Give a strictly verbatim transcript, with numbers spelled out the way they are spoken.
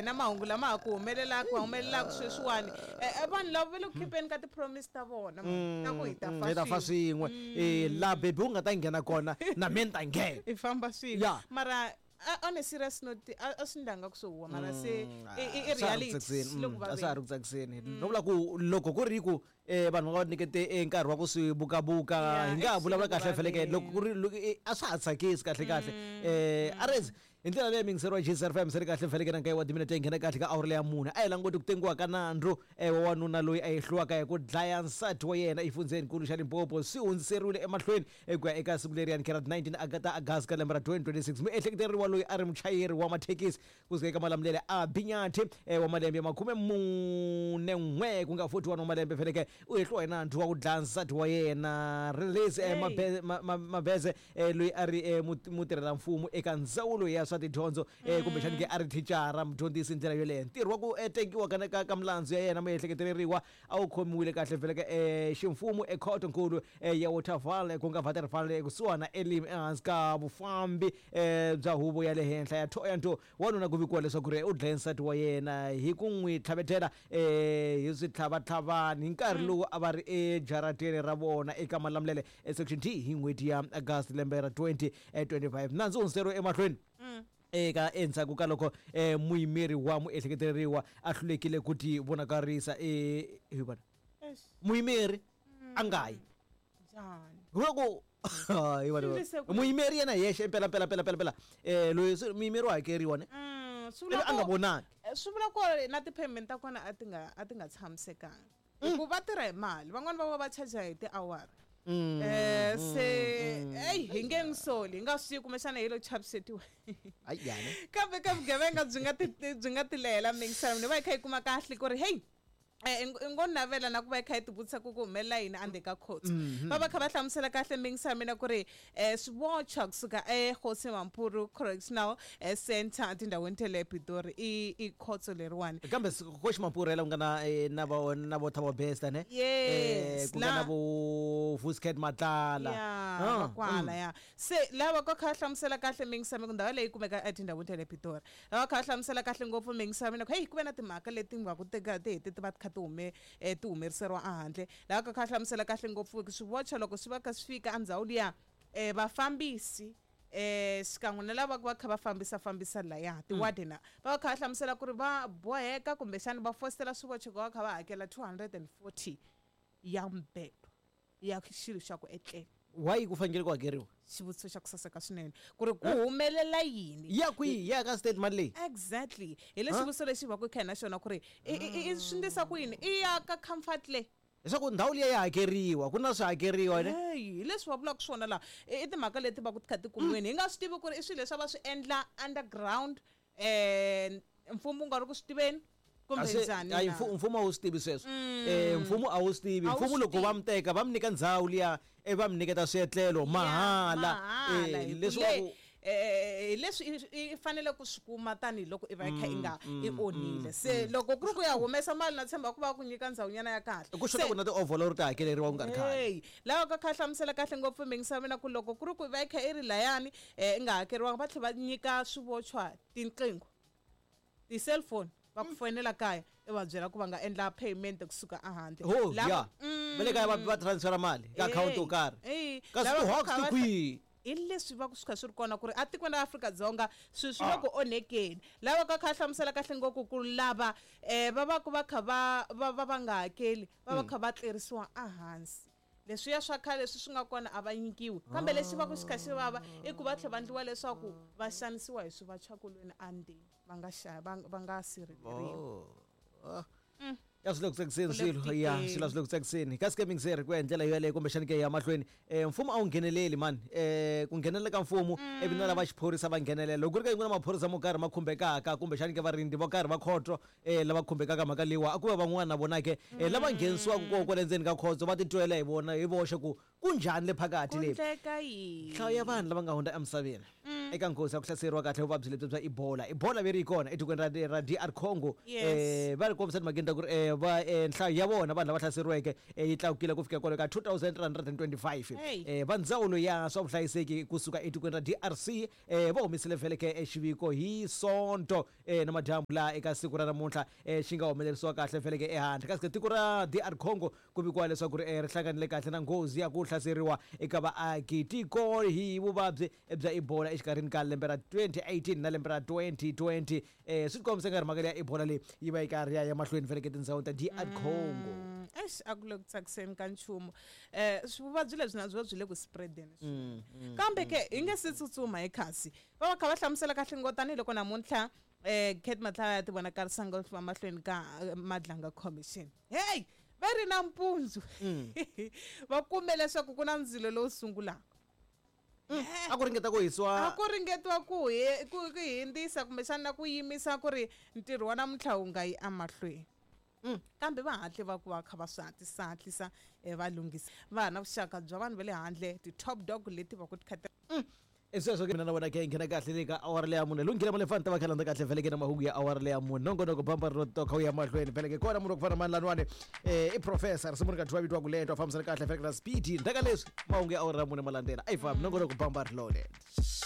na mahungu lama ha ku humelela ku humelela ku sweswiwani vanhu lava va le ku khipeni ka ti-promise ta vona ta ku hi ta fa hi ta fa swin'we eh la baby u nga ta nghena kona na mina ta nghena hi famba swin'we mara on a serious note asindanga kusowa mara se i reality loko va sa ri ku tsakiseni no vula ku loko ku ri ku eh vanhu va nikete nkarhi wa ku swi buka buka hi nga vulavula kahle feleke loko ku ri a swa ha tsakisi kahle kahle eh arez indlela leyi mingiseriwa G S R F M seri kahle feleke na nkayi wa timinete nghena kahle ka awurele ya mune a hi languti ku tengiwa ka nandru eh wanuna loyi a yi hluwaka hi ku dlaya nsati wa yena ifundzeni nkulu xa Limpopo swi hundziseriwile emahlweni ku ya eka siku leri kerati nineteen agata August ka lembe ra twenty twenty-six mi ehleketeriwa loyi a ri muchayeri wa mathekisi kusuka eka malamulele a Binyathi wa malembe makhume mune n'we ku nga forty-one wa malembe feleke u hehliwa hi nandru wa ku dlaya nsati wa yena release mabeze loyi a ri mutirhela mfumo eka ndzawulo ya tidyondzo eh kumbe xanike a ri thicara mudyondzisi ndlela yoleyo ntirho wa ku tekiwa ka ka ka milandzu ya yena miehleketeriwa a wu khomiwile kahle feleke eh ximfumo ekhoto nkulu ya Waterval ku nga Waterval kusuhana elimi ehansi ka vufambi eh bya huvo ya le henhla ya thoya nto wanuna ku vikiwa leswaku ri u dlaye nsati wa yena hi ku n'wi tlhavetela eh hi switlhavatlavani nkarhi lowu a va ri ejarateni ra vona eka malamulele section D hi n'hweti ya August lembe ra twenty twenty-five nandzu hundziseriwe emahlweni eka endzhaku ka loko eh muyimeri wa muehleketeriwa a hlulekile ku ti vonakarisa eh hi vona muyimeri angayi njani loko hi vona muyimeri yena yeshe pela pela pela pela pela eh loyi muyimeri wa hakeriwa ne swivula anga vonaki swivula ku na ti-payment ta kona a ti nga a ti nga tshamisekanga hikuva va tirha hi mali van'wani va va va charge hi tiawara eh se hey hi nge ngisoli nga swi kumexana hi lo chavisetiwa ayane kambe ka vugevenga byi nga ti byi nga tilela mingisana ni va kha yi kuma kahle ku ri hey ngo navela na ku va kha yi tibutisa ku ku humelela yini ande ka court va va kha va hlamusela kahle mingisana mina ku ri eh swivocha kusuka eHosi Mampuru Correctional Center tindhawini tele ePitori i i court leriwani kambe Hosi Mampuru ela nga na na vo na vo Thabo Besta ne eh ku na vo Fusket Matala ah kwala ya se lava ko kha hlamusela kahle mingisana ku ndawa leyi kumeka etindhawini tele ePitori lava kha hlamusela kahle ngopfu mingisana mina ku hey ku ve na timhaka leti nga ku teka ti heti ti va tume eh ti humeriseriwa ahandle la ka kha hlamusela kahle ngopfu swi vocha loko swi va ka swi fika andzhawu liya eh vafambisi eh xikan'we na lava va kha va fambisa fambisa la ya ti wardena va kha hlamusela ku ri va boheka kumbe xana va fostela swi vocha ku va kha va hakela two hundred forty ya mbedo ya xilo xa ku etlela why ku fanele ku hakeriwa xivutiso xa ku saseka swinene ku ri ku humelela yini ya kwi ya ka statement leyi exactly hi leswi xivutiso lexi va ku kha na xona ku ri i swi ndisa ku yini i ya ka comfort le leswaku ndhawu leyi ya hakeriwa ku na swi hakeriwa ne hey leswi va vulaka swona la i timhaka leti va ku ti kha ti kumiweni hi nga swi tivi ku ri i swilo leswi va swi endla underground eh mfumo nga ri ku swi tiveni kumbe njhani ayi mfumo a wu swi tivi sweswo eh mfumo a wu swi tivi mfumo loko va mteka va mi nyika ndhawu liya e va mi nyiketa swietlelo mahala eh leswi eh leswi i fanele ku swi kuma tani loko i va kha i nga i onile se loko ku ri ku ya humesa mali na tshemba ku va ku nyika ndhawu nyana ya kahle ku xota ku na ti-overall ti hakeleriwa ku nga ri khale lawa ka kha hlamusela kahle ngopfu mingisana mina ku loko ku ri ku va kha i ri layani eh i nga hakeriwanga va tlhela va nyika swivochwa tinqingho ti-cellphone va ku fonela kaya i va byela ku va nga endla payment kusuka ahandle lava va le kaya va transfera mali ka account yo karhi kasi ti-hawks ti kwihi i leswi va ku swi kha swi ri kona ku ri a tikweni ra Afrika-Dzonga swi swi loko onhekeni lava ka kha hlamusela kahle ngopfu ku lava eh va va ku va kha va va va nga hakeli va va kha va tlerisiwa ahansi leswi ya swa khale leswi swi nga kona a va nyikiwi kambe lexi va ku xi kha xi vava i ku va tlhe va ndliwa leswaku va xanisiwa hi swi va chakulweni ande va nga xa va nga sirheleriwa ya swi le ku tsakiseni swilo ya swilo swi le ku tsakiseni kasi ke mingiseri ku endlela yeleyo kumbe xani ke ya mahlweni eh mfumo a wu ngheneleli mani eh ku nghenelela ka mfumo ivi na lava xiphorisa va nghenelela loko ku ri ka yin'wana maphorisa mo karhi ma khumbekaka kumbe xani ke varindzi vo karhi va khoto eh lava khumbekaka mhaka leyiwa a ku va van'wana na vona ke eh lava nghenisiwaka ko kwale ndzeni ka khoto va titwela hi vona hi voxe ku kunjani lephakathi le kundleka yini hlawu yabantu laba ngahonda emsabeni eka ngozi akuhlaseriwa kahle ubabzi lebyo bya Ebola Ebola beri ikona etukweni ra ra D R Congo eh bari komisa magenda ku eh ba hlawu yabona abantu abahlaseriweke yitlawukile kufika kwalo ka two thousand three hundred twenty-five eh bandzawulo ya swa vuhlayiseki kusuka etukweni ra D R C eh va humisile veleke exiviko hi sonto eh namadyambu la eka siku ra namuntlha eh xinga humelerisiwa kahle veleke ehandle kasi tiko ra D R Congo kubikwa leswaku ri ri hlanganile kahle na ngozi ya ku hlaseriwa eka vaaki tiko hi vuvabyi bya Ebola exikarhini ka lembe ra twenty eighteen na lembe ra twenty twenty eh swi kombisa nga ri mhaka ya Ebola leyi yi va yi karhi ya mahlweni veleke tindhawu ta D R Congo eish akulo kutsakiseni ka nchumu eh vuvabyi lebyi na byi le ku spreadeni kambe ke hi nge se tsutsuma hi khasi va va kha va hlamusela kahle ngotani loko namuntlha eh Kate Matlala ti vonakarisa ngopfu mahlweni ka Madlanga Commission hey very nampunzu va kume leswaku ku na ndzilo lowu sungulaka a ku ringeta ku hiswa a ku ringetiwa ku ku hindzisa kumbe xana ku yimisa ku ri ntirho wa namuntlha wu nga yi amahlweni kambe va hatle va ku va kha va swi hatlisa hatlisa va lunghisa va ha na vuxaka bya vanhu va le handle ti-top dog leti va ku ti khata esweswo ke mina na vona ke nghena kahle le ka awara leya mune lunghile male fanta va khalanda kahle veleke na mahungu ya awara leya mune nongonoko bamba ro toka uya mahlweni veleke kona munhu ku fana mani lanwane eh i professor simon ka thwabitwa ku lento fambisana kahle veleke na speed ndaka leswi mahungu ya awara mune malandela ai fam nongonoko bamba ri loaded